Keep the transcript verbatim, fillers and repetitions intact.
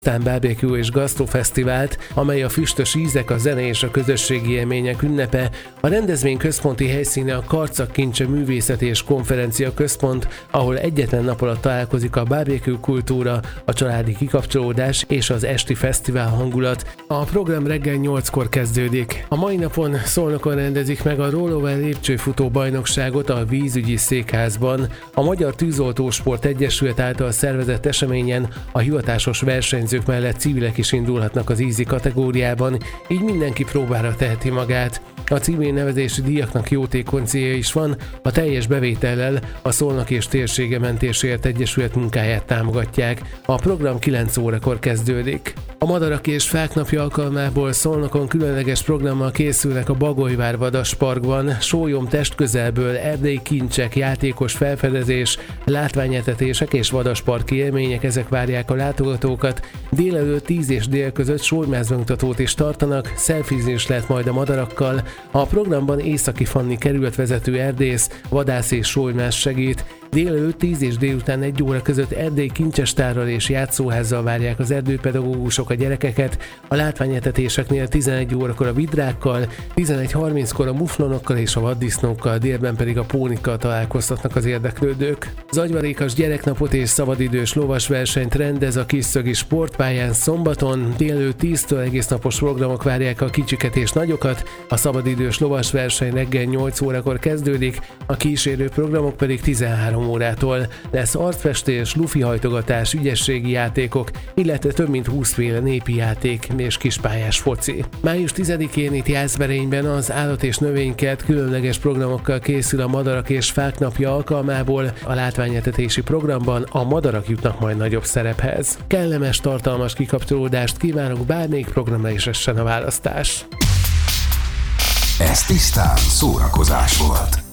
Tán Barbecue és Gasztrofesztivált, amely a füstös ízek, a zene és a közösségi élmények ünnepe. A rendezvény központi helyszíne a Karcag Kincse Művészeti és Konferencia Központ, ahol egyetlen nap alatt találkozik a barbecue kultúra, a családi kikapcsolódás és az esti fesztivál hangulat. A program reggel nyolckor kezdődik. A mai napon Szolnokon rendezik meg a Rollover lépcsőfutó bajnokságot a vízügyi székházban. A Magyar Tűzoltósport Egyesület által szervezett eseményen a hivatásos versenyzők mellett civilek is indulhatnak az easy kategóriában, így mindenki próbára teheti magát. A civil nevezési díjaknak jótékony célja is van, a teljes bevétellel a Szolnok és Térsége Mentésért Egyesület munkáját támogatják. A program kilenc órakor kezdődik. A Madarak és Fák napja alkalmából Szolnokon különleges programmal készülnek a Bagolyvár Vadasparkban, sólyom testközelből, erdei kincsek, játékos felfedezés, látványetetések és vadasparki élmények, ezek várják a látogatókat. Délelőtt tíz és dél között sólymázbemutatót is tartanak, szelfizni is lehet majd a madarakkal. A programban Északi Fanni kerületvezető erdész, vadász és sólymász segít. Délelőtt tíz és délután egy óra között erdei kincsestárral és játszóházzal várják az erdőpedagógusok a gyerekeket, a látványetetéseknél tizenegy órakor a vidrákkal, tizenegy harminckor a muflonokkal és a vaddisznókkal, délben pedig a pónikkal találkoztatnak az érdeklődők. Zagyvarékas gyereknapot és szabadidős lovasversenyt rendez a Kisszögi sportpályán szombaton, délelőtt tíztől egésznapos programok várják a kicsiket és nagyokat, a szabadidős lovasverseny reggel nyolc órakor kezdődik, a kísérő programok pedig tizenhárom órától. Lesz arcfestés, lufihajtogatás, ügyességi játékok, illetve több mint húsz féle népi játék és kispályás foci. május tizedikén itt Jászberényben az állat- és növénykert különleges programokkal készül a Madarak és Fák napja alkalmából. A látványetetési programban a madarak jutnak majd nagyobb szerephez. Kellemes, tartalmas kikapcsolódást kívánok, bármelyik programra is essen a választás. Ez tisztán szórakozás volt.